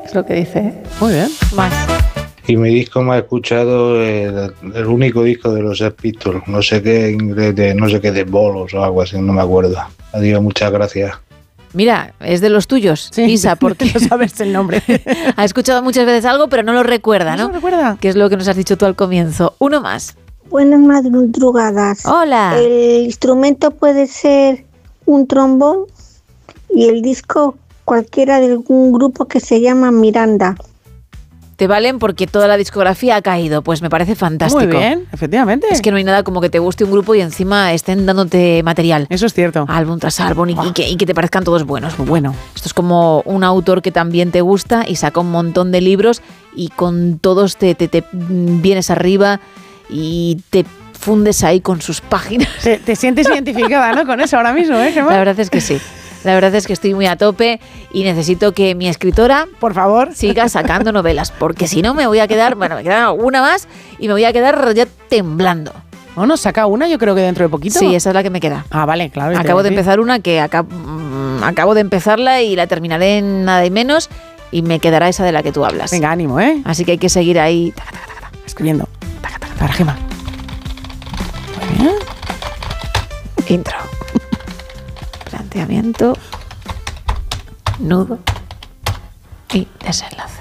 Es lo que dice, ¿eh? Muy bien. Más. Y mi disco más escuchado es el único disco de los Sex Pistols, no sé qué inglés, no sé qué de bolos o algo así, no me acuerdo. Adiós, muchas gracias. Mira, es de los tuyos, Sí, Isa, porque no sabes el nombre. ha escuchado muchas veces algo, pero no lo recuerda, ¿no? ¿No se recuerda? Que es lo que nos has dicho tú al comienzo. Uno más. Buenas madrugadas. Hola. El instrumento puede ser un trombón y el disco cualquiera de algún grupo que se llama Miranda. Te valen porque toda la discografía ha caído. Pues me parece fantástico. Muy bien, efectivamente. Es que no hay nada como que te guste un grupo y encima estén dándote material. Eso es cierto. Álbum tras álbum y que te parezcan todos buenos. Muy bueno. Esto es como un autor que también te gusta y saca un montón de libros y con todos te vienes arriba y te fundes ahí con sus páginas. Te sientes identificada, ¿no? Con eso ahora mismo, ¿eh, Gemma? La verdad es que sí. La verdad es que estoy muy a tope y necesito que mi escritora, por favor, siga sacando novelas, porque si no me voy a quedar, bueno, me queda una más y me voy a quedar ya temblando. Bueno, saca una, yo creo que dentro de poquito. Sí, esa es la que me queda. Ah, vale, claro. Acabo de empezar una que acabo de empezarla y la terminaré en nada y menos y me quedará esa de la que tú hablas. Venga, ánimo, ¿eh? Así que hay que seguir ahí. Escribiendo. Para Gemma. Muy bien. Intro. Planteamiento, nudo y desenlace.